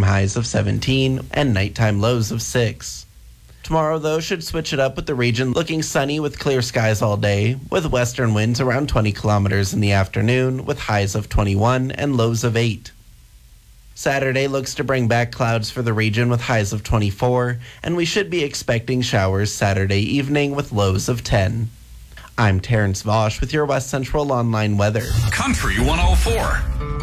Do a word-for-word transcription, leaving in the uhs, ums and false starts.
daytime highs of seventeen and nighttime lows of six. Tomorrow, though, should switch it up with the region looking sunny with clear skies all day, with western winds around twenty kilometers in the afternoon, with highs of twenty-one and lows of eight. Saturday looks to bring back clouds for the region with highs of twenty-four, and we should be expecting showers Saturday evening with lows of ten. I'm Terrence Vosch with your West Central Online weather. Country one oh four.